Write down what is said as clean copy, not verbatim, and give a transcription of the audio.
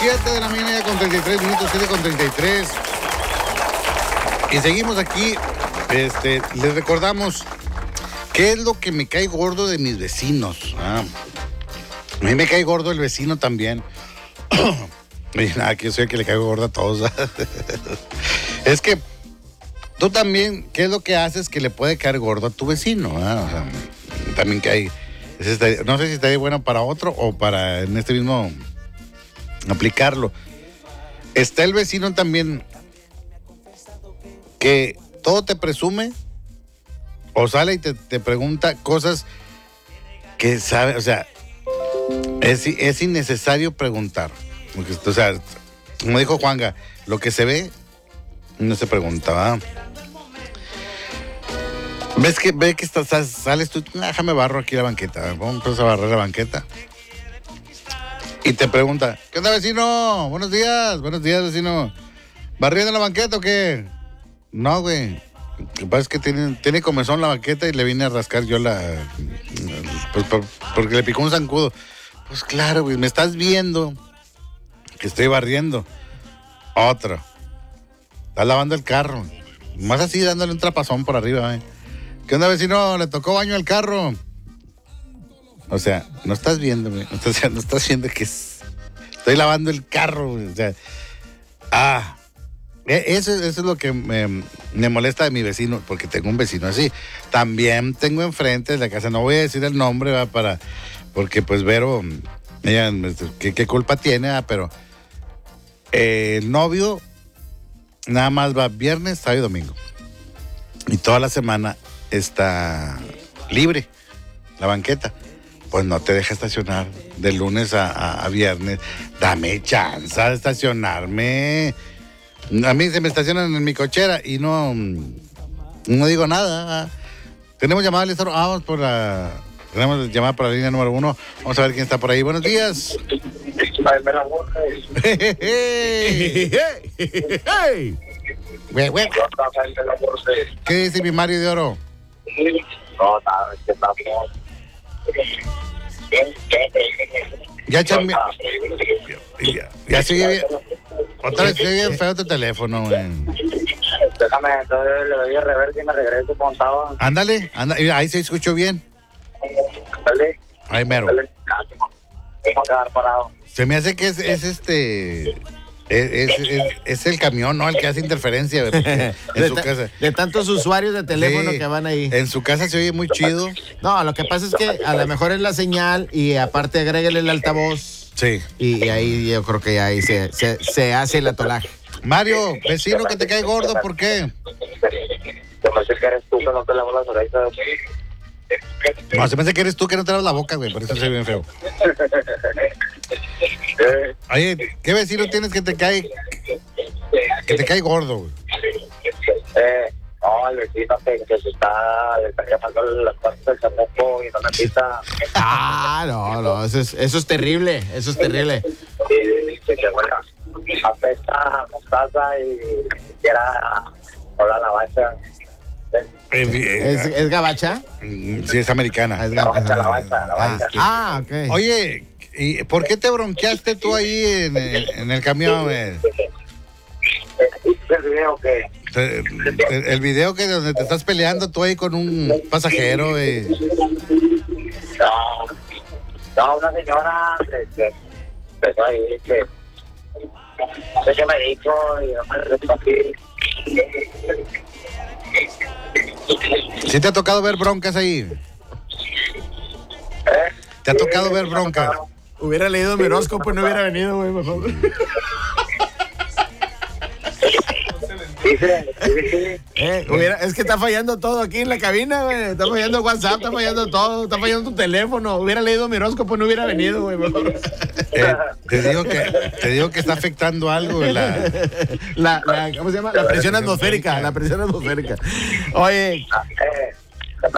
7 de la mañana con 33 minutos, 7 con 33. Y seguimos aquí. Les recordamos qué es lo que me cae gordo de mis vecinos. A mí me cae gordo el vecino también. Y nada, que yo soy el que le caigo gordo a todos. Es que tú también, ¿qué es lo que haces que le puede caer gordo a tu vecino? O sea, también que hay. No sé si está bueno para otro o para en este mismo aplicarlo. Está el vecino también que todo te presume o sale y te pregunta cosas que sabe, o sea, es innecesario preguntar. Porque, o sea, como dijo Juanga, lo que se ve no se pregunta, ¿verdad? Ve que sales tú, déjame barro aquí la banqueta, vamos a barrer la banqueta. Y te pregunta, ¿qué onda, vecino? Buenos días, vecino. ¿Barriendo la banqueta o qué? No, güey. Lo que pasa es que tiene comezón la banqueta y le vine a rascar yo pues, porque le picó un zancudo. Pues claro, güey, me estás viendo que estoy barriendo. Otro. Estás lavando el carro. Más así, dándole un trapazón por arriba, güey. ¿Qué onda, vecino? ¿Le tocó baño al carro? O sea, no estás viendo, güey. O sea, no estás viendo que estoy lavando el carro, güey. O sea, eso es lo que me molesta de mi vecino, porque tengo un vecino así. También tengo enfrente de la casa, no voy a decir el nombre, ¿va? Porque pues Vero, ella, ¿qué culpa tiene? Pero el novio nada más va viernes, sábado y domingo. Y toda la semana está libre la banqueta. Pues no te deja estacionar de lunes a viernes. Dame chance de estacionarme. A mí se me estacionan en mi cochera y no digo nada. Tenemos llamada, Lizardo. Tenemos llamada por la línea número 1. Vamos a ver quién está por ahí. Buenos días. ¿Qué dice mi Mario de Oro? No, nada, es que estamos... Ya sigue bien. Otra vez sigue bien feo tu teléfono, güey. Déjame, entonces le doy a reversa y me regreso como estaba. Ándale, ahí se escuchó bien. Dale. Ahí mero. Dale. Tengo que quedar parado. Se me hace que es el camión, ¿no? El que hace interferencia, güey, en su casa. De tantos usuarios de teléfono que van ahí. En su casa se oye muy chido. No, lo que pasa es que a lo mejor es la señal y aparte agrégale el altavoz. Sí. Y ahí yo creo que ahí se hace el atolaje. Mario, vecino que te cae gordo, ¿por qué? Se me hace que eres tú que no te lavas las orejas. No, se me hace que eres tú que no te lavas la boca, güey, por eso se ve bien feo. Oye, ¿qué vecino tienes que te cae gordo, güey? No, el vecino que se está llamando las partes del chamuco y no me pisa. No, eso es terrible, Y que bueno, apesta mostaza y ni siquiera habla la bacha. ¿Es gabacha? Sí, es americana. La bacha. Ok. Oye, ¿y por qué te bronqueaste tú ahí en el camión, güey? ¿El video qué? El video que donde te estás peleando tú ahí con un pasajero, güey. No, una señora que empezó ahí, que no sé qué me dijo y no me respondí. ¿Sí te ha tocado ver broncas ahí? ¿Te ha tocado ver broncas? Hubiera leído mi horóscopo y no hubiera venido, güey, mejor. Es que está fallando todo aquí en la cabina, güey. Está fallando WhatsApp, está fallando todo, está fallando tu teléfono. Hubiera leído mi horóscopo y no hubiera venido, güey, mejor. Te digo que está afectando algo, güey, ¿cómo se llama? La presión atmosférica. Oye,